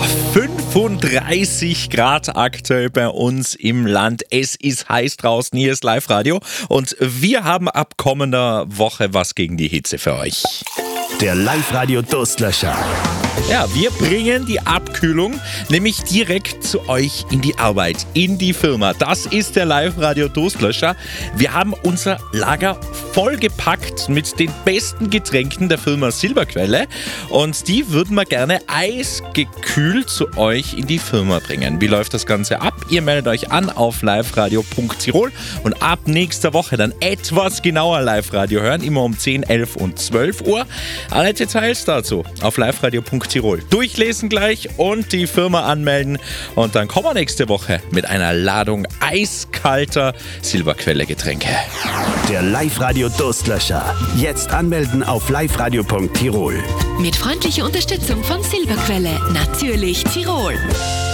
35 Grad aktuell bei uns im Land. Es ist heiß draußen, hier ist Live-Radio und wir haben ab kommender Woche was gegen die Hitze für euch. Der Live-Radio-Durstlöscher. Ja, wir bringen die Abkühlung nämlich direkt zu euch in die Arbeit, in die Firma. Das ist der Live-Radio-Durstlöscher. Wir haben unser Lager vollgepackt mit den besten Getränken der Firma Silberquelle und die würden wir gerne eisgekühlt zu euch in die Firma bringen. Wie läuft das Ganze ab? Ihr meldet euch an auf liveradio.tirol und ab nächster Woche dann etwas genauer Live-Radio hören, immer um 10, 11 und 12 Uhr. Alle Details dazu auf liveradio.tirol. Durchlesen gleich und die Firma anmelden und dann kommen wir nächste Woche mit einer Ladung eiskalter Silberquelle-Getränke. Der Live-Radio-Durstlöscher. Jetzt anmelden auf liveradio.tirol. Mit freundlicher Unterstützung von Silberquelle. Natürlich Tirol.